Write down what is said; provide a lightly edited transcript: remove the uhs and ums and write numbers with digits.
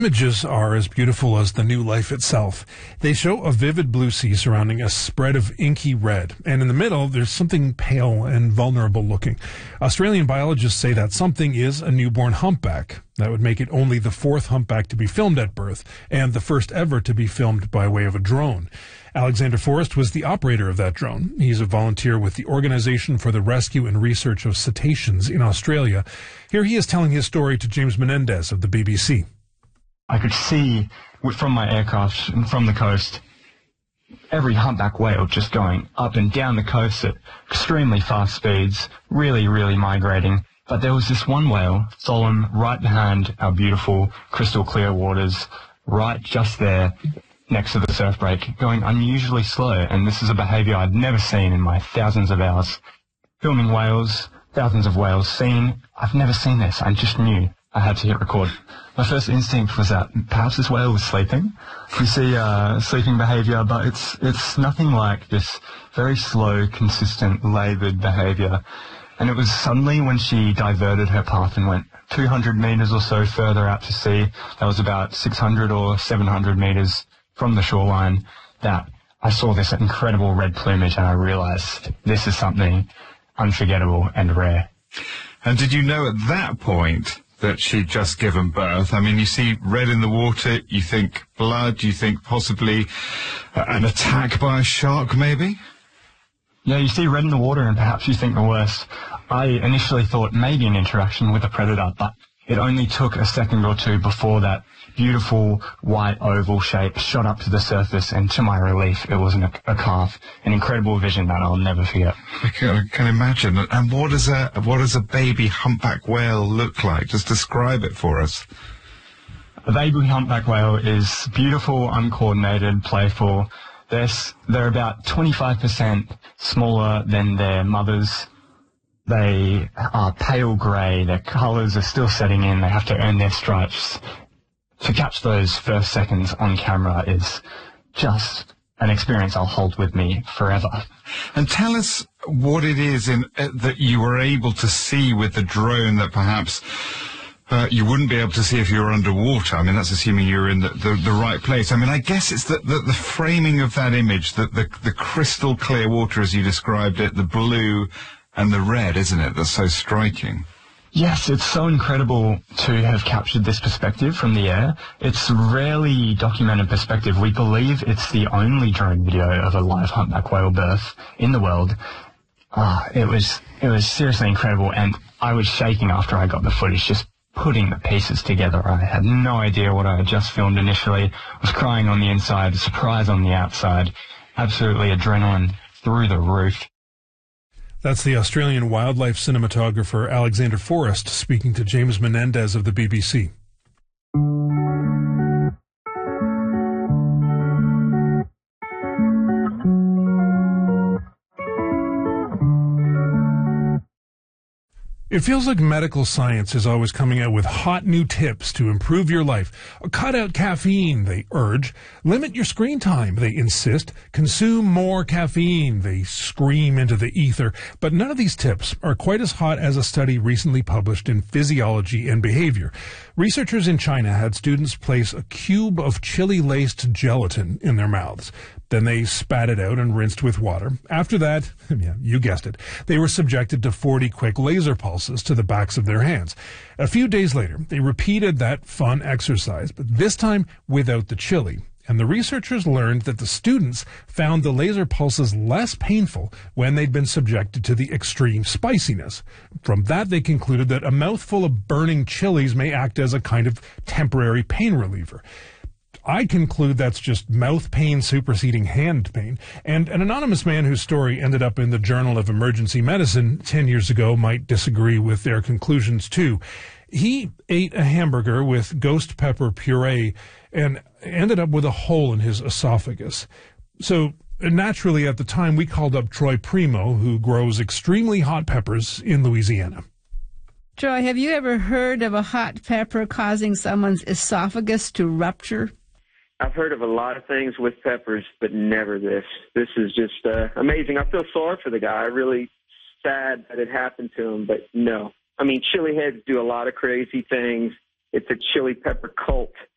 Images are as beautiful as the new life itself. They show a vivid blue sea surrounding a spread of inky red, and in the middle there's something pale and vulnerable looking. Australian biologists say that something is a newborn humpback. That would make it only the fourth humpback to be filmed at birth, and the first ever to be filmed by way of a drone. Alexander Forrest was the operator of that drone. He's a volunteer with the Organisation for the Rescue and Research of Cetaceans in Australia. Here he is telling his story to James Menendez of the BBC. I could see from my aircraft and from the coast every humpback whale just going up and down the coast at extremely fast speeds, really, really migrating. But there was this one whale, solemn, right behind our beautiful crystal clear waters, right just there next to the surf break, going unusually slow. And this is a behaviour I'd never seen in my thousands of hours. Filming whales, thousands of whales seen. I've never seen this. I just knew I had to hit record. My first instinct was that perhaps this whale was sleeping. You see sleeping behaviour, but it's nothing like this very slow, consistent, laboured behaviour. And it was suddenly when she diverted her path and went 200 metres or so further out to sea, that was about 600 or 700 metres from the shoreline, that I saw this incredible red plumage and I realised this is something unforgettable and rare. And did you know at that point that she'd just given birth? I mean, you see red in the water, you think blood, you think possibly an attack by a shark, maybe? Yeah, you see red in the water and perhaps you think the worst. I initially thought maybe an interaction with a predator, but it only took a second or two before that beautiful white oval shape shot up to the surface, and to my relief, it wasn't a calf. An incredible vision that I'll never forget. I can imagine. And what does a baby humpback whale look like? Just describe it for us. A baby humpback whale is beautiful, uncoordinated, playful. They're about 25% smaller than their mothers. They are pale grey. Their colours are still setting in. They have to earn their stripes. To catch those first seconds on camera is just an experience I'll hold with me forever. And tell us what it is that you were able to see with the drone that perhaps you wouldn't be able to see if you were underwater. I mean, that's assuming you're in the right place. I mean, I guess it's the framing of that image, the crystal clear water as you described it, the blue and the red, isn't it? That's so striking. Yes, it's so incredible to have captured this perspective from the air. It's a rarely documented perspective. We believe it's the only drone video of a live humpback whale birth in the world. It was seriously incredible, and I was shaking after I got the footage, just putting the pieces together. I had no idea what I had just filmed initially. I was crying on the inside, surprise on the outside, absolutely adrenaline through the roof. That's the Australian wildlife cinematographer Alexander Forrest speaking to James Menendez of the BBC. It feels like medical science is always coming out with hot new tips to improve your life. Cut out caffeine, they urge. Limit your screen time, they insist. Consume more caffeine, they scream into the ether. But none of these tips are quite as hot as a study recently published in Physiology and Behavior. Researchers in China had students place a cube of chili-laced gelatin in their mouths. Then they spat it out and rinsed with water. After that, yeah, you guessed it, they were subjected to 40 quick laser pulses to the backs of their hands. A few days later, they repeated that fun exercise, but this time without the chili. And the researchers learned that the students found the laser pulses less painful when they'd been subjected to the extreme spiciness. From that, they concluded that a mouthful of burning chilies may act as a kind of temporary pain reliever. I conclude that's just mouth pain superseding hand pain. And an anonymous man whose story ended up in the Journal of Emergency Medicine 10 years ago might disagree with their conclusions too. He ate a hamburger with ghost pepper puree and ended up with a hole in his esophagus. So naturally, at the time, we called up Troy Primo, who grows extremely hot peppers in Louisiana. Troy, have you ever heard of a hot pepper causing someone's esophagus to rupture? I've heard of a lot of things with peppers, but never this. This is just amazing. I feel sorry for the guy. Really sad that it happened to him, but no. I mean, chili heads do a lot of crazy things. It's a chili pepper cult.